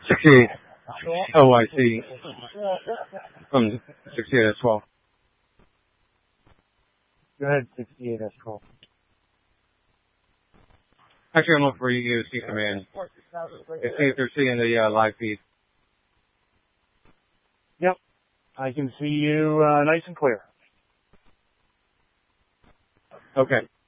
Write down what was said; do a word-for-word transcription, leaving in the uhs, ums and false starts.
sixty-eight. Oh, I see. From sixty-eight S twelve. Go ahead, sixty-eight S twelve. Actually, I'm looking for U C command. Let's see if they're seeing the uh, live feed. Yep. I can see you uh, nice and clear. Okay.